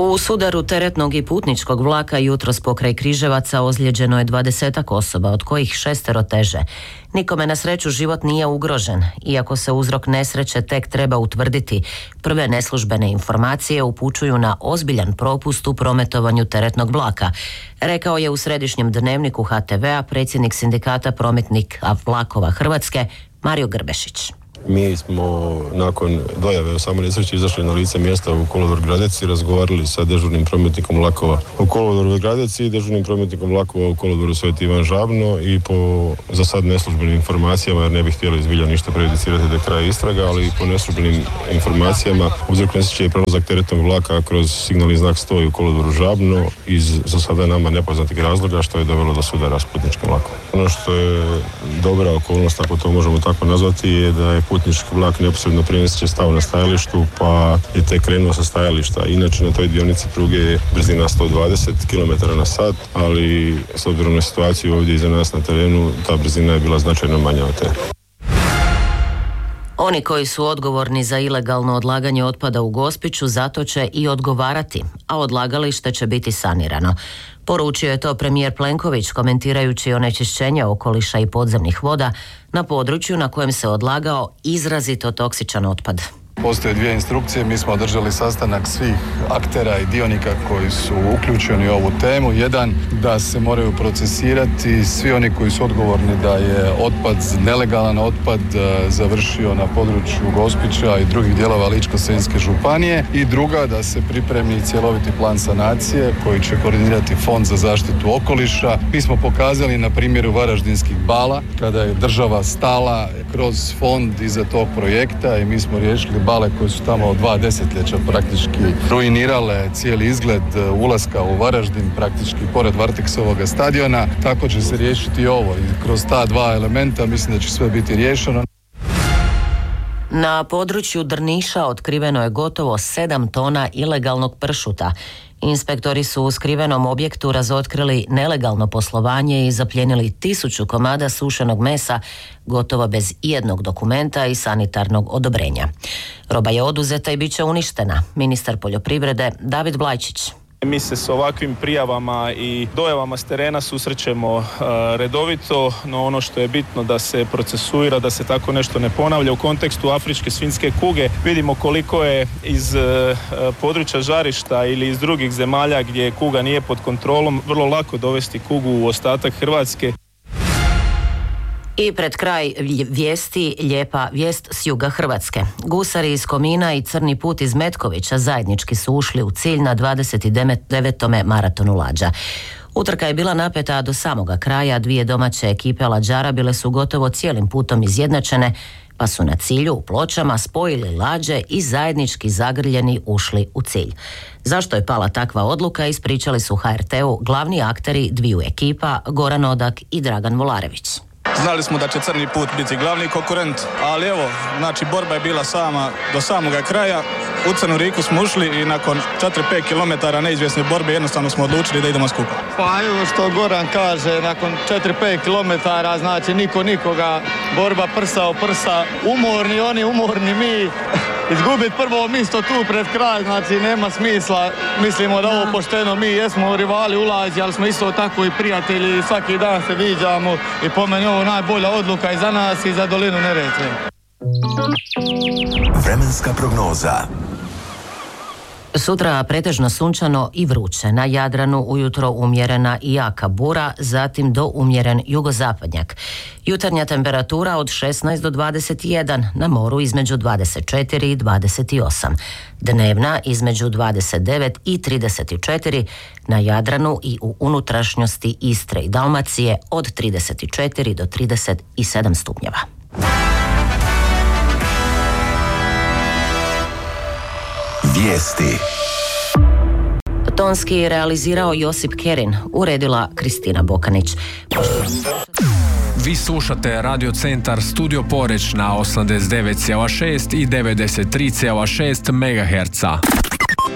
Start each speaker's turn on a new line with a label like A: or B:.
A: U sudaru teretnog i putničkog vlaka jutros pokraj Križevaca ozlijeđeno je 20 osoba, od kojih 6 teže. Nikome na sreću život nije ugrožen, iako se uzrok nesreće tek treba utvrditi. Prve neslužbene informacije upućuju na ozbiljan propust u prometovanju teretnog vlaka, rekao je u središnjem dnevniku HTV-a predsjednik sindikata prometnika vlakova Hrvatske Mario Grbešić.
B: Mi smo nakon dojave o samoj nesreći izašli na lice mjesta u kolodvor Gradec i razgovarali sa dežurnim prometnikom vlakova u kolodvoru Gradec i dežurnim prometnikom vlakova u kolodvoru Sveti Ivan Žabno i po za sad neslužbenim informacijama, jer ne bih htjeli zbilja ništa prejudicirati do kraja istraga, ali po neslužbenim informacijama uzrok nesreće je prelazak teretnog vlaka kroz signalni znak 100 u kolodvoru Žabno iz za sada nama nepoznatih razloga, što je dovelo do sudara s putničkim vlakom. Ono što je dobra okolnost, ako to možemo tako nazvati, je da je putnički vlak neposredno prije nesreće stao na stajalištu, pa je tek krenuo sa stajališta. Inače na toj dionici pruge je brzina 120 km/h, ali s obzirom na situaciju ovdje iza nas na terenu, ta brzina je bila značajno manja od te.
A: Oni koji su odgovorni za ilegalno odlaganje otpada u Gospiću zato će i odgovarati, a odlagalište će biti sanirano. Poručio je to premijer Plenković komentirajući onečišćenje okoliša i podzemnih voda na području na kojem se odlagao izrazito toksičan otpad.
C: Postoje 2 instrukcije, mi smo održali sastanak svih aktera i dionika koji su uključeni u ovu temu. Jedan, da se moraju procesirati svi oni koji su odgovorni da je otpad, nelegalan otpad, završio na području Gospića i drugih dijelova Ličko-senjske županije. I druga, da se pripremi cjeloviti plan sanacije koji će koordinirati Fond za zaštitu okoliša. Mi smo pokazali na primjeru Varaždinskih bala, kada je država stala kroz fond iza tog projekta i mi smo riješili bale koje su tamo 2 desetljeća praktički ruinirale cijeli izgled ulaska u Varaždin, praktički pored Varteksovoga stadiona. Tako će se riješiti i ovo i kroz ta 2 elementa mislim da će sve biti riješeno.
A: Na području Drniša otkriveno je gotovo 7 tona ilegalnog pršuta. Inspektori su u skrivenom objektu razotkrili nelegalno poslovanje i zapljenili 1000 komada sušenog mesa, gotovo bez ijednog dokumenta i sanitarnog odobrenja. Roba je oduzeta i bit će uništena. Ministar poljoprivrede David Blajčić.
D: Mi se s ovakvim prijavama i dojavama s terena susrećemo redovito, no ono što je bitno da se procesuira, da se tako nešto ne ponavlja. U kontekstu afričke svinjske kuge vidimo koliko je iz područja žarišta ili iz drugih zemalja gdje kuga nije pod kontrolom vrlo lako dovesti kugu u ostatak Hrvatske.
A: I pred kraj vijesti lijepa vijest s juga Hrvatske. Gusari iz Komina i Crni put iz Metkovića zajednički su ušli u cilj na 29. maratonu lađa. Utrka je bila napeta do samoga kraja, 2 domaće ekipe lađara bile su gotovo cijelim putom izjednačene, pa su na cilju u Pločama spojili lađe i zajednički zagrljeni ušli u cilj. Zašto je pala takva odluka, ispričali su HRT-u glavni akteri 2 ekipa, Goran Odak i Dragan Volarević.
E: Znali smo da će Crni put biti glavni konkurent, ali evo, znači borba je bila do samoga kraja. U Crnu Riku smo ušli i nakon 4-5 km neizvjesne borbe jednostavno smo odlučili da idemo skupa.
F: Pa evo što Goran kaže, nakon 4-5 km, znači niko nikoga, borba prsa o prsa, umorni oni, umorni mi. Izgubiti prvo mjesto tu pred kraj, znači nema smisla. Mislimo da ovo pošteno, mi jesmo rivali u lađi, ali smo isto tako i prijatelji, svaki dan se viđamo i po meni ovo najbolja odluka i za nas i za dolinu Neretve.
G: Vremenska prognoza.
A: Sutra pretežno sunčano i vruće. Na Jadranu ujutro umjerena i jaka bura, zatim do umjeren jugozapadnjak. Jutarnja temperatura od 16 do 21, na moru između 24 i 28. Dnevna između 29 i 34, na Jadranu i u unutrašnjosti Istre i Dalmacije od 34 do 37 stupnjeva.
G: Vijesti.
A: Tonski realizirao Josip Kerin, uredila Kristina Bokanić.
H: Vi slušate Radio Centar Studio Poreč na 89,6 i 93,6 MHz.